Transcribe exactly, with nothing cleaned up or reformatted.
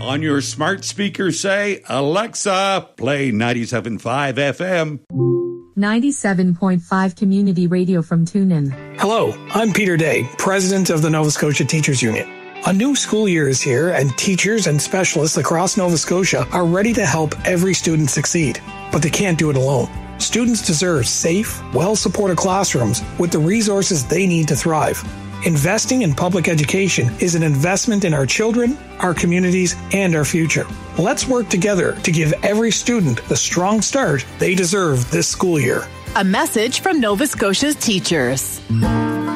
On your smart speaker, say, Alexa, play ninety-seven point five F M. ninety-seven point five Community Radio from TuneIn. Hello, I'm Peter Day, President of the Nova Scotia Teachers Union. A new school year is here, and teachers and specialists across Nova Scotia are ready to help every student succeed. But they can't do it alone. Students deserve safe, well-supported classrooms with the resources they need to thrive. Investing in public education is an investment in our children, our communities, and our future. Let's work together to give every student the strong start they deserve this school year. A message from Nova Scotia's teachers.